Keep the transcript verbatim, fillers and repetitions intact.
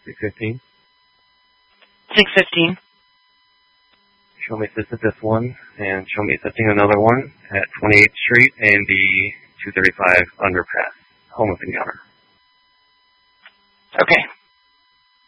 six fifteen. six fifteen. Show me assisted this one, and show me assisting another one at twenty-eighth Street and the two thirty-five underpass, home of Pinata. Okay.